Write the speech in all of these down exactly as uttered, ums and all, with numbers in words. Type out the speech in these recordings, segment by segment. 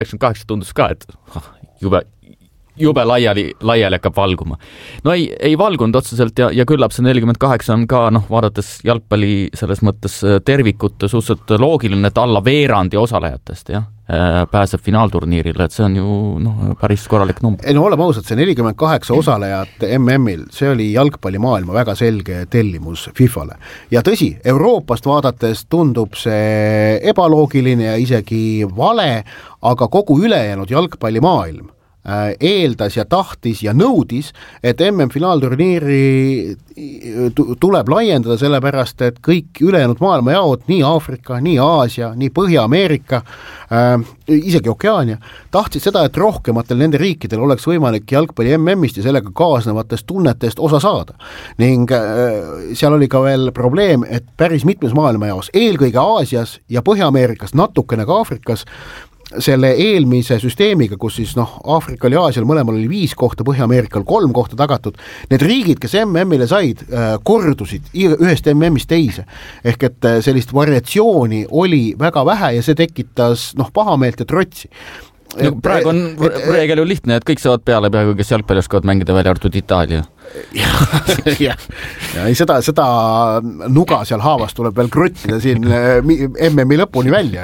üheksakümmend kaheksa tundus ka, et jube, jube laiali, laiali hakkab valguma. No ei, ei valgunud otseselt ja, ja küllap see nelikümmend kaheksa on ka, noh, vaadates jalgpalli selles mõttes tervikut suhteliselt loogiline, et alla veerandi osalejatest, jah, pääseb finaalturniirile, et see on ju noh, päris korralik number. Ei no oleme ausad, see nelikümmend kaheksa osalejat M M-il, see oli jalgpallimaailma väga selge tellimus FIFAle. Ja tõsi, Euroopast vaadates tundub see ebaloogiline ja isegi vale, aga kogu ülejäänud jalgpallimaailm eeldas ja tahtis ja nõudis, et M M-finaalturniiri tuleb laiendada sellepärast, et kõik ülejäänud maailma jaod, nii Aafrika, nii Aasia, nii Põhja-Ameerika, äh, isegi Okeaania, tahtsid seda, et rohkematel nende riikidel oleks võimalik jalgpalli M M-ist ja sellega kaasnevatest tunnetest osa saada. Ning äh, seal oli ka veel probleem, et päris mitmes maailma jaos, eelkõige Aasias ja Põhja-Ameerikas, natukene ka Aafrikas, selle eelmise süsteemiga, kus siis noh, Aafrikal ja Aasial mõlemal oli viis kohta, Põhja-Ameerikal kolm kohta tagatud, need riigid, kes M M-ile said, kordusid ühest M M-ist teise. Ehk et sellist variatsiooni oli väga vähe ja see tekitas noh, pahameelt ja trotsi. No, praegu on reegel ju lihtne, et kõik saavad peale peaaegu, kes jalgpalli oskavad mängida välja arvatud Itaalia. ja, ja seda, seda nuga seal haavas tuleb veel kruttida siin M M-i lõpuni välja.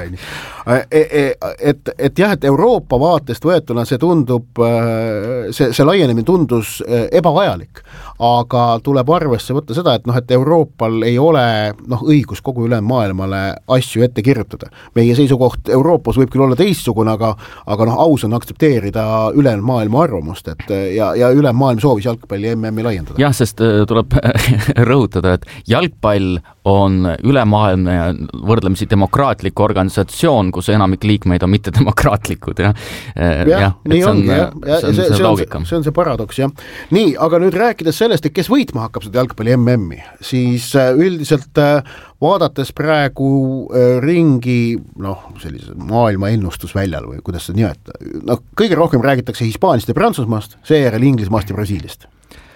Et, et jah, et Euroopa vaatest võetuna see tundub, see, see laienemine tundus ebavajalik, aga tuleb arvesse võtta seda, et noh, et Euroopal ei ole noh, õigus kogu üle maailmale asju ette kirjutada. Meie seisukoht Euroopas võib küll olla teistsugune, aga, aga noh, aus on aktsepteerida üle maailma arvamust, et ja, ja üle maailm soovis jalgpalli M M-i laiendada. jah, sest tuleb rõhutada, et jalgpall on ülemaailmne ja võrdlemisi demokraatlik organisatsioon, kus enamik liikmeid on mitte demokraatlikud. Ja, ja, ja nii on, on, ja, ja see, see, see, on see, see on see paradoks, jah. Nii, aga nüüd rääkides sellest, et kes võitma hakkab seda jalgpalli M M-i, siis üldiselt vaadates praegu ringi, noh, sellise maailma ennustusväljal või kuidas seda nimeta, noh, kõige rohkem räägitakse Hispaanist ja Prantsusmaast, seejärel Inglismaast ja Brasiilist.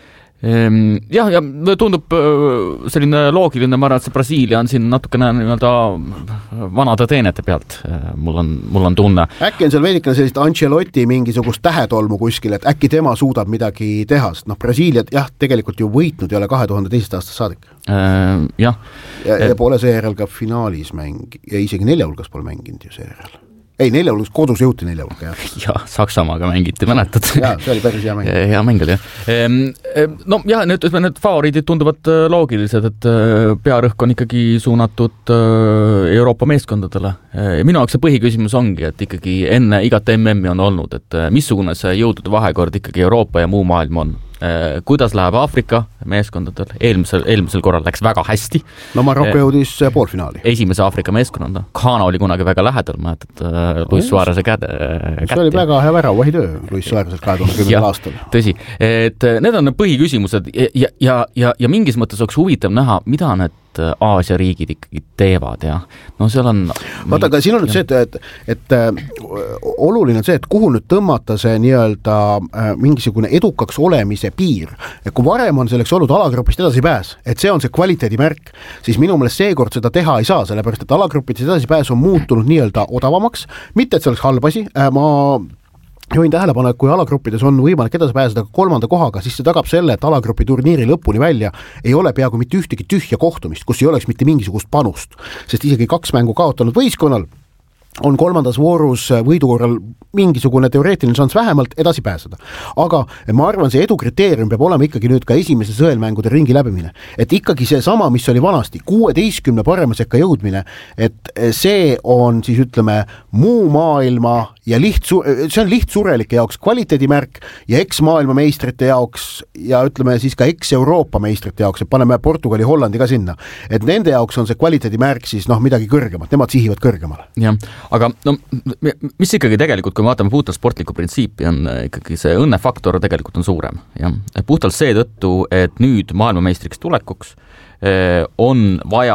Jah, ja tundub selline loogiline, ma arvan, et see Brasiilia on siin natukene nii-öelda vanade teenete pealt. Mul on, mul on tunne. Äkki on seal veidikene sellist Ancelotti mingisugust tähetolmu kuskil, et äkki tema suudab midagi teha, sest noh, Brasiiliat jah, tegelikult ju võitnud ei ole kahe tuhande teisest aastast saadik. Äh, jah. Ja, ja pole seejärel ka finaalis mäng, ja isegi nelja hulgas pole mänginud ju seejärel. Ei, nelja hulgas, kodus jõuti nelja hulga, jah. Ja, Saksamaaga mängiti, mäletad. Ja, see oli päris hea mäng. Hea mäng oli, jah. No jah, need, need favoriidid tunduvad loogilised, et pearõhk on ikkagi suunatud Euroopa meeskondadele. Ja minu jaoks see põhiküsimus ongi, et ikkagi enne igat M M-i on olnud, et missugune see jõudude vahekord ikkagi Euroopa ja muu maailm on. Kuidas läheb Aafrika meeskondadel? Eelmisel, eelmisel korral läks väga hästi. No Marokko jõudis poolfinaali. Esimese Aafrika meeskonnanda. Ghana oli kunagi väga lähedal, ma et Luis Suarese käde. See oli väga hea värav vahitöö Luis Suarese kahe tuhande kümnendal aastal. Tõsi, et need on põhiküsimused ja, ja, ja, ja mingis mõttes oleks huvitav näha, mida need Aasia riigid ikkagi teevad ja no seal on... Vaata, aga siin on nüüd see, et, et, et oluline on see, et kuhu nüüd tõmmata see nii-öelda mingisugune edukaks olemise piir. Et kui varem on selleks olnud alagrupist edasi pääs, et see on see kvaliteedimärk, siis minu meelest seekord seda teha ei saa, sellepärast et alagrupist edasi pääs on muutunud nii-öelda odavamaks, mitte et see oleks halbasi, ma... Join tähelepanu, et kui alagruppides on võimalik edasi pääseda kolmanda kohaga, siis see tagab selle, et alagrupi turniiri lõpuni välja ei ole peaaegu mitte ühtegi tühja kohtumist, kus ei oleks mitte mingisugust panust, sest isegi kaks mängu kaotanud võistkonnal on kolmandas voorus võidukorral mingisugune teoreetiline šans vähemalt edasi pääseda. Aga ma arvan, see edu kriteerium peab olema ikkagi nüüd ka esimese sõelmängude ringi läbimine. Et ikkagi see sama, mis oli vanasti, kuueteistkümne parema sekka jõudmine, et see on siis ütleme muu maailma ja lihtsu, see on lihtsurelike jaoks kvaliteedimärk ja eks-maailma meistrite jaoks ja ütleme siis ka eks-Euroopa meistrite jaoks, et paneme Portugali, Hollandi ka sinna. Et nende jaoks on see kvaliteedimärk siis noh midagi kõrgemat, nemad sihivad kõrgemale. Jah. Aga no, mis ikkagi tegelikult, kui me vaatame puhtalt sportlikku printsiipi, on ikkagi see õnnefaktor tegelikult on suurem. Ja? Puhtalt seetõttu, et nüüd maailmameistriks tulekuks on vaja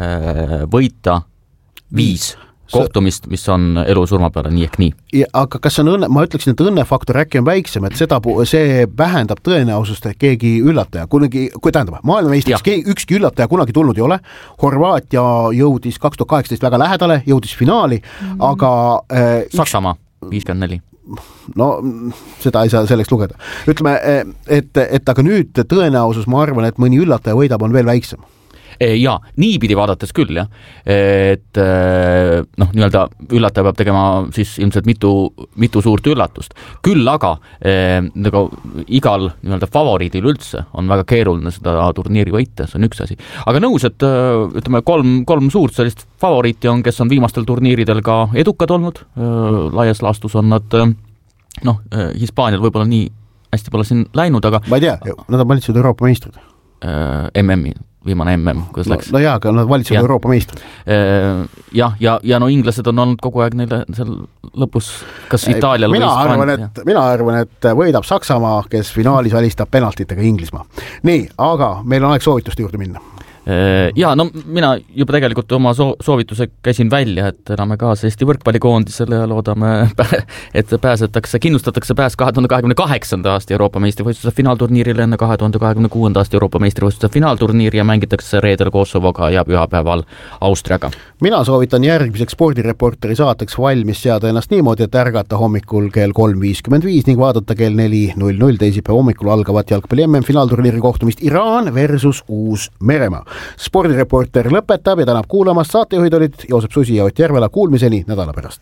võita viis kohtumist, mis on elu surma peale nii ehk nii. Ja, aga kas on õnne, ma ütleksin, et õnnefaktor äkki on väiksem, et seda, see vähendab tõenäosust, et keegi üllataja, kunagi, kui tähendab, maailmameistriks ükski üllataja kunagi tulnud ei ole, Horvaatia jõudis kaks tuhat kaheksateist väga lähedale, jõudis finaali, mm. aga äh, Saksamaa. viiskümmend neli. No seda ei saa selleks lugeda. Ütleme, et, et aga nüüd tõenäosus, ma arvan, et mõni üllataja võidab, on veel väiksem. Jaa, niipidi vaadates küll, jah. Et noh, nii-öelda üllataja peab tegema siis ilmselt mitu, mitu suurt üllatust. Küll aga nagu igal nii-öelda favoriidil üldse on väga keeruline seda turniiri võita, see on üks asi. Aga nõus, et ütleme, kolm, kolm suurt sellist favoriiti on, kes on viimastel turniiridel ka edukad olnud. Laias laastus on nad, noh, Hispaanial võib-olla nii hästi pole siin läinud, aga... Ma ei tea, nad on valitsenud Euroopa meistrid. M M-i. Viimane M M, kuidas no, läks? No jaa, aga nad valitsevad Euroopa meistrid. Jah, ja, ja no inglased on olnud kogu aeg neile seal lõpus, kas Itaalial mina või arvan, et, mina arvan, et võidab Saksamaa, kes finaalis välistab penaltitega Inglismaa. Nii, aga meil on aeg soovituste juurde minna. Ja no mina juba tegelikult oma soovituse käisin välja, et elame kaasa Eesti võrkpallikoondisele ja loodame, et pääsetakse, kindlustatakse pääs kahe tuhande kahekümne kaheksanda aasta Euroopa meistrivõistluse finaalturniirile enne kahe tuhande kahekümne kuuenda aasta Euroopa meistrivõistluse finaalturniiri ja mängitakse reedel Kosovoga ja pühapäeval Austriaga. Mina soovitan järgmiseks spordireporteri saateks valmis seada ennast niimoodi, et ärgata hommikul kell kolm viiskümmend viis ning vaadata kell neli null null teisipäeva hommikul algavat jalgpalli M M finaalturniiri kohtumist Iraan versus Uus-Meremaa. Spordireporter lõpetab ja tänab kuulamast. Saatejuhid olid Joosep Susi ja Ott Järvela. Kuulmiseni nädala pärast.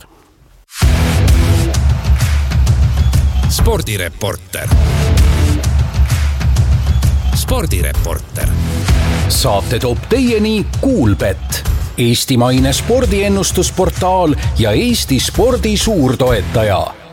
Spordireporter. Spordireporter. Saate toob teieni Kuulbet, eestimaine spordiennustusportaal ja Eesti spordi suurtoetaja.